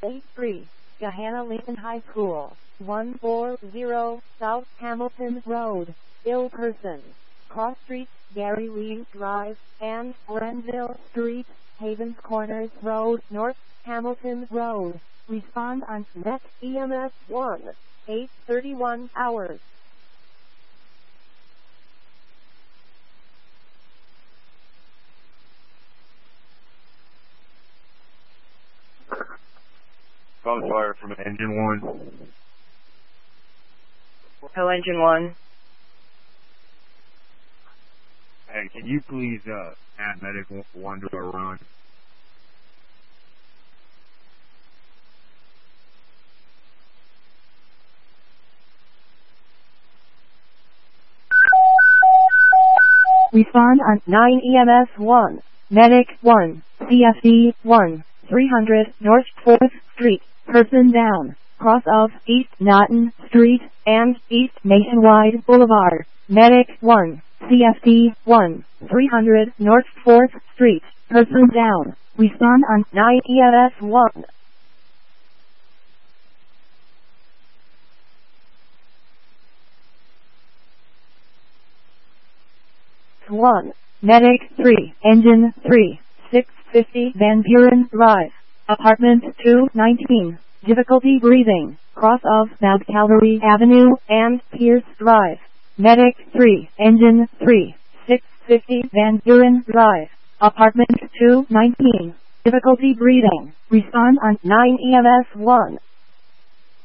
83, Gahanna Lincoln High School, 140 South Hamilton Road, ill person. Cross Street, Gary Lee Drive, and Grenville Street, Havens Corners Road, North Hamilton Road. Respond on Net EMS 1, 8:31 hours. Phone fire from Engine 1. Hello, Engine 1. Hey, can you please add Medic 1 to our run? Respond on 9 EMS 1, Medic 1, CFD 1, 300 North 4th Street, person down, cross of East Naughton Street and East Nationwide Boulevard. Medic 1, CFD 1, 300 North 4th Street, person down. Respond on 9 EMS 1. One, Medic 3, Engine 3, 650 Van Buren Drive, Apartment 219, difficulty breathing, cross of Mount Calvary Avenue and Pierce Drive. Medic 3, Engine 3, 650 Van Buren Drive, Apartment 219, difficulty breathing. Respond on 9 EMS 1.